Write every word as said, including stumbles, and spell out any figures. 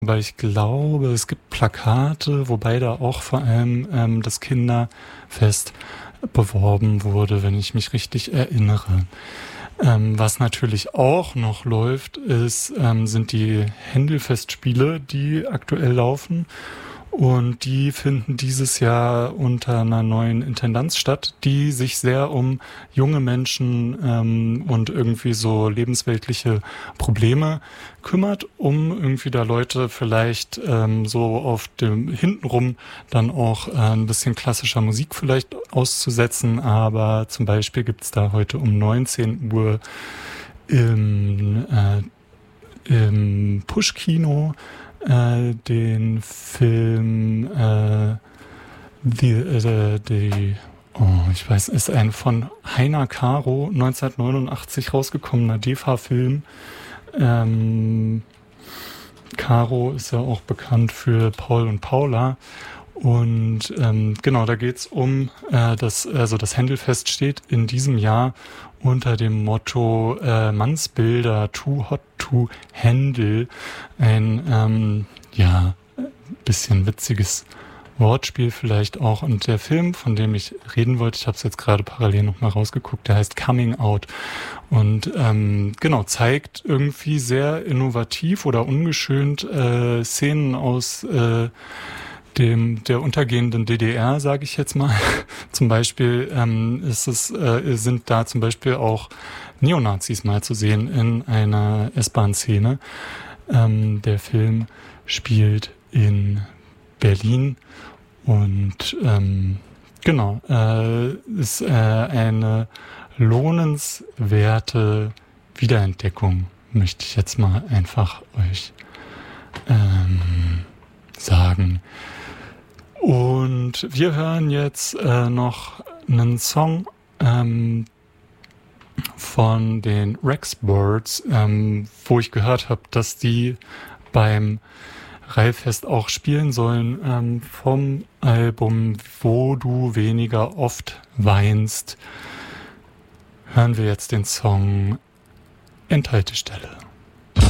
Aber ich glaube, es gibt Plakate, wobei da auch vor allem ähm, das Kinderfest beworben wurde, wenn ich mich richtig erinnere. Ähm, was natürlich auch noch läuft, ist, ähm, sind die Händelfestspiele, die aktuell laufen. Und die finden dieses Jahr unter einer neuen Intendanz statt, die sich sehr um junge Menschen ähm, und irgendwie so lebensweltliche Probleme kümmert, um irgendwie da Leute vielleicht ähm, so auf dem hintenrum dann auch äh, ein bisschen klassischer Musik vielleicht auszusetzen. Aber zum Beispiel gibt's da heute um neunzehn Uhr im, äh, im Push-Kino Äh, den Film äh, die, äh, die oh, ich weiß, ist ein von Heiner Caro neunzehnhundertneunundachtzig rausgekommener D E F A-Film. Ähm, Caro ist ja auch bekannt für Paul und Paula. Und ähm, genau, da geht's um äh, das, also das Händelfest steht in diesem Jahr unter dem Motto äh, Mannsbilder too hot to handle. Ein ähm, ja bisschen witziges Wortspiel vielleicht auch. Und der Film, von dem ich reden wollte, ich habe es jetzt gerade parallel noch mal rausgeguckt, der heißt Coming Out. Und ähm, genau, zeigt irgendwie sehr innovativ oder ungeschönt äh, Szenen aus äh, dem der untergehenden D D R, sage ich jetzt mal. Zum Beispiel ähm, ist es, äh, sind da zum Beispiel auch Neonazis mal zu sehen in einer S-Bahn-Szene. Ähm, der Film spielt in Berlin und ähm, genau, äh, ist äh, eine lohnenswerte Wiederentdeckung, möchte ich jetzt mal einfach euch ähm, sagen. Und wir hören jetzt äh, noch einen Song ähm, von den Rexbirds, ähm, wo ich gehört habe, dass die beim Reifest auch spielen sollen, ähm, vom Album Wo du weniger oft weinst. Hören wir jetzt den Song Endhaltestelle.